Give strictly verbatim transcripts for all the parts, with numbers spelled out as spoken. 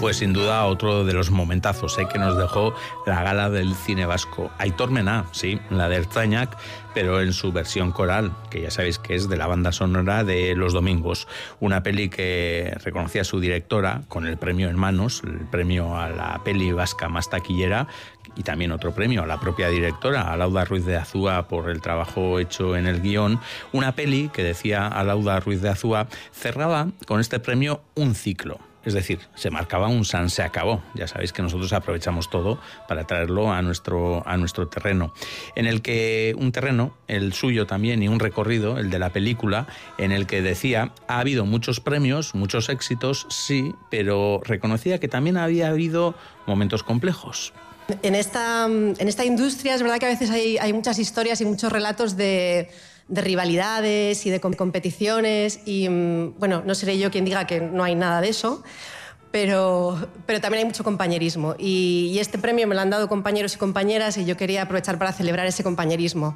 fue sin duda otro de los momentazos ¿eh? que nos dejó la gala del cine vasco. Aitor Mená, sí, la de Ertzainak, pero en su versión coral, que ya sabéis que es de la banda sonora de Los Domingos, una peli que reconocía a su directora con el premio en manos, el premio a la peli vasca más taquillera, y también otro premio a la propia directora, a Lauda Ruiz de Azúa, por el trabajo hecho en el guión. Una peli que, decía a Lauda Ruiz de Azúa, cerraba con este premio un ciclo. Es decir, se marcaba un san se acabó. Ya sabéis que nosotros aprovechamos todo para traerlo a nuestro, a nuestro terreno. En el que un terreno, el suyo también, y un recorrido, el de la película, en el que decía, ha habido muchos premios, muchos éxitos, sí, pero reconocía que también había habido momentos complejos. En esta, en esta industria es verdad que a veces hay, hay muchas historias y muchos relatos de... de rivalidades y de competiciones y, bueno, no seré yo quien diga que no hay nada de eso, pero, pero también hay mucho compañerismo y, y este premio me lo han dado compañeros y compañeras y yo quería aprovechar para celebrar ese compañerismo.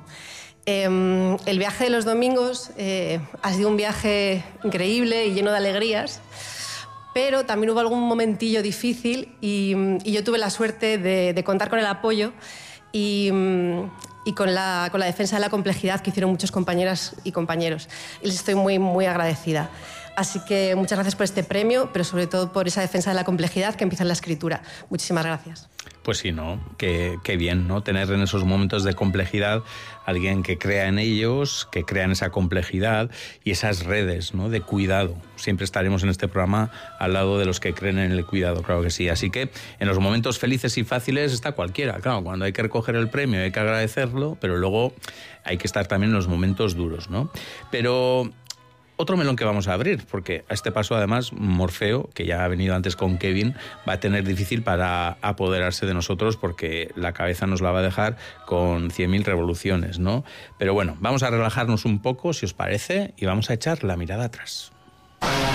Eh, el viaje de Los Domingos eh, ha sido un viaje increíble y lleno de alegrías, pero también hubo algún momentillo difícil y, y yo tuve la suerte de, de contar con el apoyo y... y con la, con la defensa de la complejidad que hicieron muchas compañeras y compañeros. Y les estoy muy, muy agradecida. Así que muchas gracias por este premio, pero sobre todo por esa defensa de la complejidad que empieza en la escritura. Muchísimas gracias. Pues sí, ¿no? Qué, qué bien, ¿no? Tener en esos momentos de complejidad alguien que crea en ellos, que crea en esa complejidad y esas redes, ¿no? De cuidado. Siempre estaremos en este programa al lado de los que creen en el cuidado, claro que sí. Así que en los momentos felices y fáciles está cualquiera, claro. Cuando hay que recoger el premio hay que agradecerlo, pero luego hay que estar también en los momentos duros, ¿no? Pero... otro melón que vamos a abrir, porque a este paso además Morfeo, que ya ha venido antes con Kevin, va a tener difícil para apoderarse de nosotros porque la cabeza nos la va a dejar con cien mil revoluciones, ¿no? Pero bueno, vamos a relajarnos un poco, si os parece, y vamos a echar la mirada atrás.